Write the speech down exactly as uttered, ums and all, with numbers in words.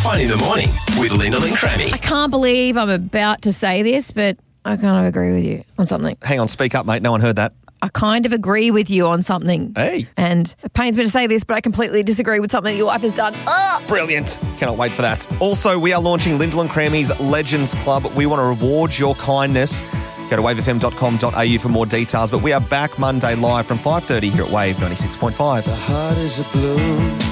Fun in the morning with Lyndall and Crammy. I can't believe I'm about to say this, but I kind of agree with you on something. Hang on, speak up, mate. No one heard that. I kind of agree with you on something. Hey. And it pains me to say this, but I completely disagree with something your wife has done. Ah! Brilliant. Cannot wait for that. Also, we are launching Lyndall and Crammy's Legends Club. We want to reward your kindness. Go to wave f m dot com dot a u for more details. But we are back Monday live from five thirty here at Wave ninety-six point five. The heart is a blue.